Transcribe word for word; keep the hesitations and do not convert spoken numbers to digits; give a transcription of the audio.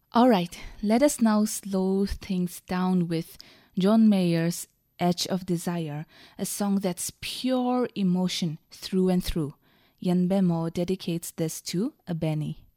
Alright, let us now slow things down with John Mayer's Edge of Desire, a song that's pure emotion through and through. Yan Bemo dedicates this to Abeni.